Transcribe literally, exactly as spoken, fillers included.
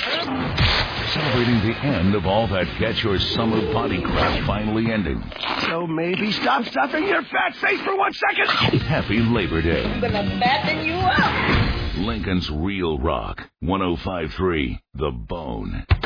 Celebrating the end of all that Get Your Summer Body crap finally ending. So maybe stop stuffing your fat face for one second. Happy Labor Day. I'm gonna batten you up. Lincoln's Real Rock, one oh five point three, The Bone.